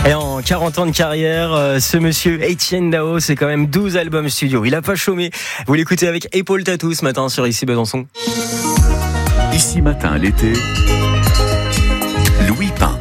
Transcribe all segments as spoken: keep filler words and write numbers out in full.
Et en quarante ans de carrière, euh, ce monsieur Etienne Dao, c'est quand même douze albums studio. Il a pas chômé. Vous l'écoutez avec Épaule Tattoo ce matin sur Ici Besançon. Ici Matin, l'été, Louis Pain.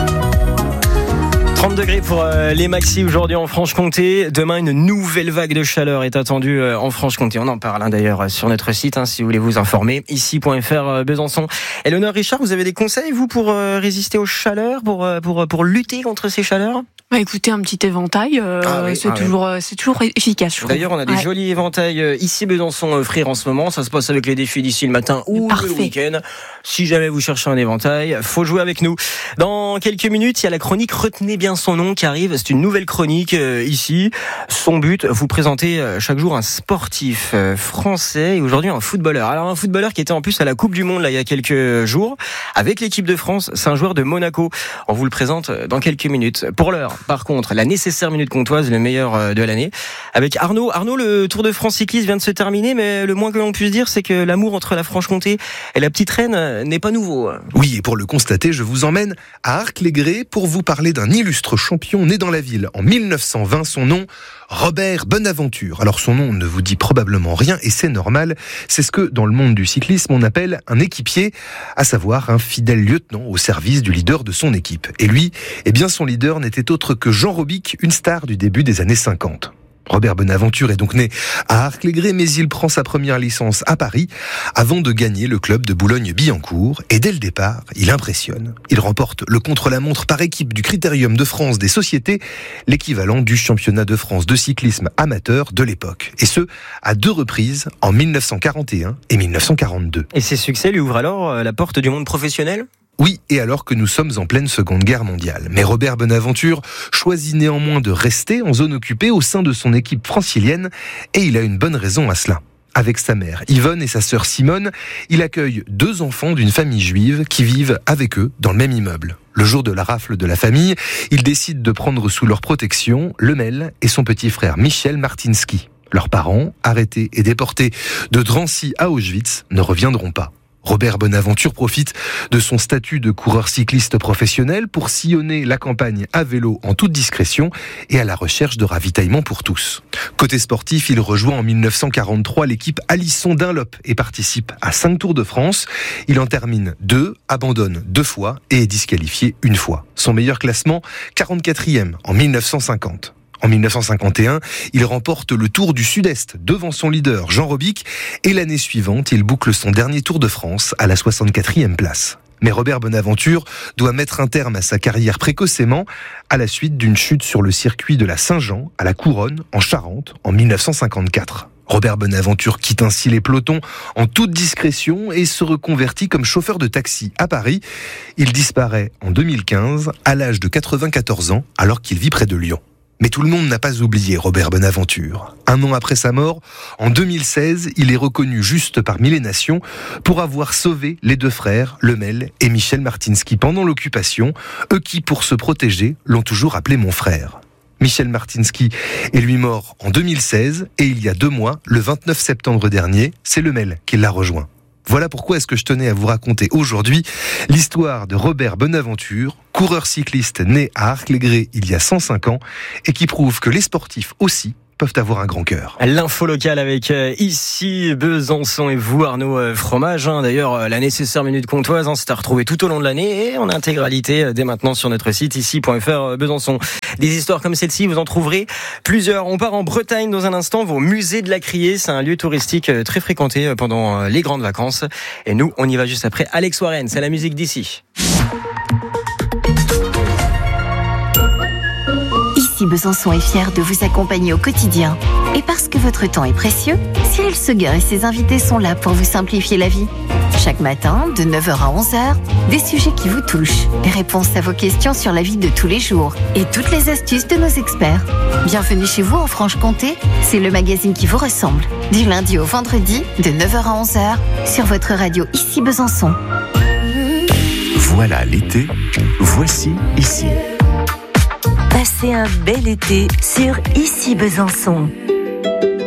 trente degrés pour euh, les maxis aujourd'hui en Franche-Comté. Demain, une nouvelle vague de chaleur est attendue euh, en Franche-Comté. On en parle hein, d'ailleurs euh, sur notre site, hein, si vous voulez vous informer. ici point f r euh, Besançon. Eleonore Richard, vous avez des conseils, vous, pour euh, résister aux chaleurs, pour, euh, pour, pour lutter contre ces chaleurs ? Bah écoutez, un petit éventail, euh, ah oui, c'est, ah toujours, oui. c'est toujours efficace, je trouve. D'ailleurs, on a des ouais. jolis éventails euh, ici Besançon à offrir en ce moment. Ça se passe avec les défis d'ici le matin ou Parfait. le week-end. Si jamais vous cherchez un éventail, faut jouer avec nous. Dans quelques minutes, il y a la chronique Retenez bien son nom qui arrive. C'est une nouvelle chronique euh, ici. Son but, vous présenter euh, chaque jour un sportif euh, français et aujourd'hui un footballeur. Alors un footballeur qui était en plus à la Coupe du Monde là il y a quelques jours avec l'équipe de France. C'est un joueur de Monaco. On vous le présente dans quelques minutes. Pour l'heure, par contre, la nécessaire minute comtoise, le meilleur de l'année, avec Arnaud. Arnaud, le Tour de France cycliste vient de se terminer, mais le moins que l'on puisse dire, c'est que l'amour entre la Franche-Comté et la petite reine n'est pas nouveau. Oui, et pour le constater, je vous emmène à Arc-les-Grès pour vous parler d'un illustre champion né dans la ville en mille neuf cent vingt. Son nom, Robert Bonaventure. Alors son nom ne vous dit probablement rien et c'est normal. C'est ce que dans le monde du cyclisme on appelle un équipier, à savoir un fidèle lieutenant au service du leader de son équipe. Et lui, eh bien son leader n'était autre que Jean Robic, une star du début des années cinquante. Robert Bonaventure est donc né à Arc-les-Grès, mais il prend sa première licence à Paris avant de gagner le club de Boulogne-Billancourt. Et dès le départ, il impressionne. Il remporte le contre-la-montre par équipe du Critérium de France des sociétés, l'équivalent du championnat de France de cyclisme amateur de l'époque. Et ce, à deux reprises, en mille neuf cent quarante et un et mille neuf cent quarante-deux. Et ces succès lui ouvrent alors la porte du monde professionnel ? Oui, et alors que nous sommes en pleine Seconde Guerre mondiale. Mais Robert Bonaventure choisit néanmoins de rester en zone occupée au sein de son équipe francilienne, et il a une bonne raison à cela. Avec sa mère Yvonne et sa sœur Simone, il accueille deux enfants d'une famille juive qui vivent avec eux dans le même immeuble. Le jour de la rafle de la famille, il décide de prendre sous leur protection Lemel et son petit frère Michel Martinski. Leurs parents, arrêtés et déportés de Drancy à Auschwitz, ne reviendront pas. Robert Bonaventure profite de son statut de coureur cycliste professionnel pour sillonner la campagne à vélo en toute discrétion et à la recherche de ravitaillement pour tous. Côté sportif, il rejoint en mille neuf cent quarante-trois l'équipe Alisson Dunlop et participe à cinq Tours de France. Il en termine deux, abandonne deux fois et est disqualifié une fois. Son meilleur classement, quarante-quatrième en mille neuf cent cinquante. En mille neuf cent cinquante et un, il remporte le Tour du Sud-Est devant son leader Jean Robic et l'année suivante, il boucle son dernier Tour de France à la soixante-quatrième place. Mais Robert Bonaventure doit mettre un terme à sa carrière précocement à la suite d'une chute sur le circuit de la Saint-Jean à la Couronne en Charente en mille neuf cent cinquante-quatre. Robert Bonaventure quitte ainsi les pelotons en toute discrétion et se reconvertit comme chauffeur de taxi à Paris. Il disparaît en deux mille quinze à l'âge de quatre-vingt-quatorze ans alors qu'il vit près de Lyon. Mais tout le monde n'a pas oublié Robert Bonaventure. Un an après sa mort, en deux mille seize, il est reconnu juste parmi les nations pour avoir sauvé les deux frères, Lemel et Michel Martinski, pendant l'occupation, eux qui, pour se protéger, l'ont toujours appelé mon frère. Michel Martinski est lui mort en deux mille seize et il y a deux mois, le vingt-neuf septembre dernier, c'est Lemel qui l'a rejoint. Voilà pourquoi est-ce que je tenais à vous raconter aujourd'hui l'histoire de Robert Bonaventure, coureur cycliste né à Arc-les-Grès il y a cent cinq ans et qui prouve que les sportifs aussi peuvent avoir un grand cœur. L'info locale avec euh, ici Besançon et vous Arnaud euh, Fromage. Hein. D'ailleurs, euh, la nécessaire minute comtoise, hein, c'est à retrouver tout au long de l'année et en intégralité euh, dès maintenant sur notre site ici point f r euh, Besançon. Des histoires comme celle-ci, vous en trouverez plusieurs. On part en Bretagne dans un instant, au musée de la Criée. C'est un lieu touristique euh, très fréquenté euh, pendant euh, les grandes vacances. Et nous, on y va juste après. Alex Warren, c'est la musique d'ici. Ici Besançon est fier de vous accompagner au quotidien. Et parce que votre temps est précieux, Cyril Seguin et ses invités sont là pour vous simplifier la vie. Chaque matin, de neuf heures à onze heures, des sujets qui vous touchent, les réponses à vos questions sur la vie de tous les jours et toutes les astuces de nos experts. Bienvenue chez vous en Franche-Comté, c'est le magazine qui vous ressemble. Du lundi au vendredi, de neuf heures à onze heures, sur votre radio Ici Besançon. Voilà l'été, voici ici. Passez un bel été sur Ici Besançon.